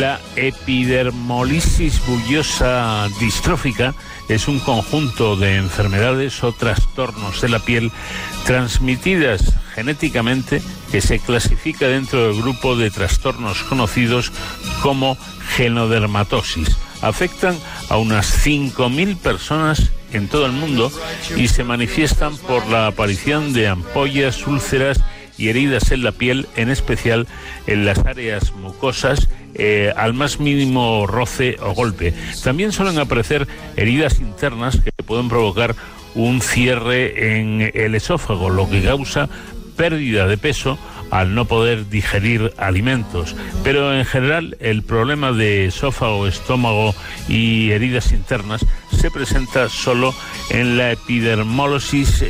La epidermolisis bullosa distrófica es un conjunto de enfermedades o trastornos de la piel transmitidas genéticamente que se clasifica dentro del grupo de trastornos conocidos como genodermatosis. Afectan a unas 5.000 personas en todo el mundo y se manifiestan por la aparición de ampollas, úlceras y heridas en la piel, en especial en las áreas mucosas, al más mínimo roce o golpe. También suelen aparecer heridas internas que pueden provocar un cierre en el esófago, lo que causa pérdida de peso al no poder digerir alimentos. Pero en general el problema de esófago, estómago y heridas internas se presenta solo en la epidermólisis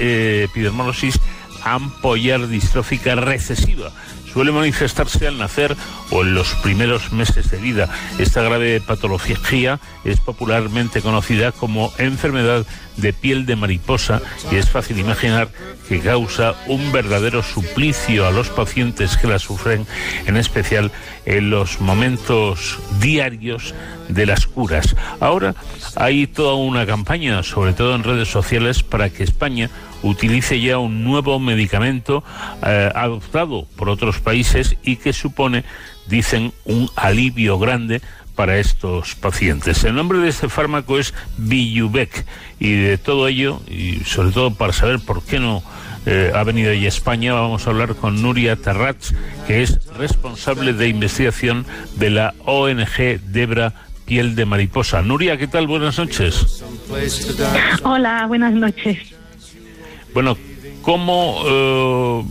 ampollar distrófica recesiva. Suele manifestarse al nacer o en los primeros meses de vida. Esta grave patología es popularmente conocida como enfermedad de piel de mariposa y es fácil imaginar que causa un verdadero suplicio a los pacientes que la sufren, en especial en los momentos diarios de las curas. Ahora hay toda una campaña, sobre todo en redes sociales, para que España utilice ya un nuevo medicamento adoptado por otros países y que supone, dicen, un alivio grande para estos pacientes. El nombre de este fármaco es Vyjuvek, y de todo ello, y sobre todo para saber por qué no ha venido ya a España, vamos a hablar con Núria Tarrats, que es responsable de investigación de la ONG Debra Piel de Mariposa. Núria, ¿qué tal? Buenas noches. Hola, buenas noches. Bueno, ¿cómo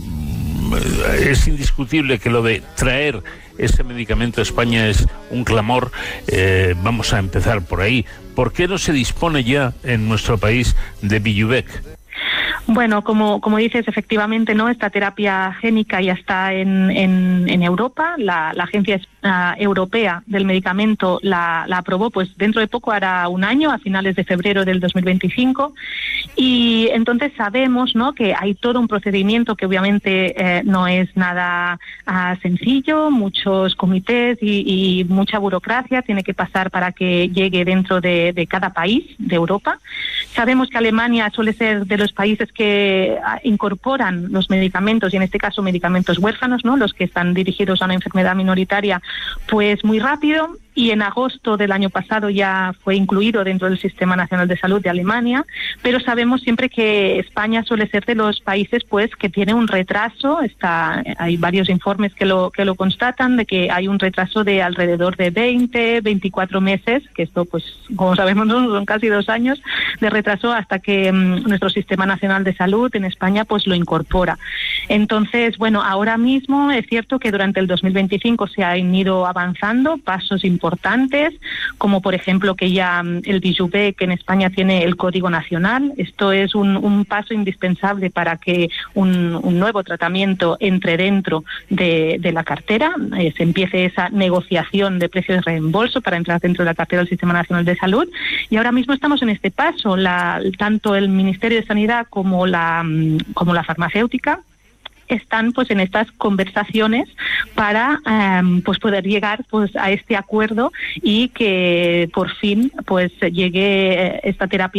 es indiscutible que lo de traer ese medicamento a España es un clamor? Vamos a empezar por ahí. ¿Por qué no se dispone ya en nuestro país de Vyjuvek? Bueno, como dices, efectivamente, ¿no? Esta terapia génica ya está en Europa. La Agencia Europea del Medicamento la aprobó, pues dentro de poco, hará un año, a finales de febrero del 2025. Y entonces sabemos, ¿no?, que hay todo un procedimiento que obviamente no es nada sencillo, muchos comités y mucha burocracia tiene que pasar para que llegue dentro de cada país de Europa. Sabemos que Alemania suele ser de los países que incorporan los medicamentos, y en este caso medicamentos huérfanos, ¿no?, los que están dirigidos a una enfermedad minoritaria, pues muy rápido. Y en agosto del año pasado ya fue incluido dentro del Sistema Nacional de Salud de Alemania, pero sabemos siempre que España suele ser de los países pues que tiene un retraso. Hay varios informes que lo constatan, de que hay un retraso de alrededor de 24 meses, que esto pues como sabemos son casi 2 años de retraso hasta que nuestro Sistema Nacional de Salud en España pues lo incorpora. Entonces, bueno, ahora mismo es cierto que durante el 2025 se han ido avanzando pasos importantes, como por ejemplo que ya el Vyjuvek en España tiene el Código Nacional. Esto es un paso indispensable para que un nuevo tratamiento entre dentro de la cartera, se empiece esa negociación de precios de reembolso para entrar dentro de la cartera del Sistema Nacional de Salud. Y ahora mismo estamos en este paso. Tanto el Ministerio de Sanidad como la farmacéutica están pues en estas conversaciones para pues poder llegar pues a este acuerdo y que por fin pues llegue esta terapia